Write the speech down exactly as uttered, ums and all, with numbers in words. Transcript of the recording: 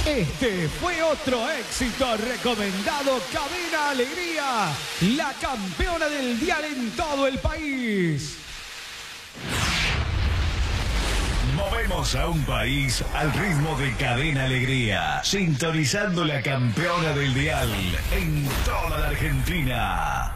Este fue otro éxito recomendado. Cadena Alegría, la campeona del dial en todo el país. Movemos a un país al ritmo de Cadena Alegría, sintonizando la campeona del dial en toda la Argentina.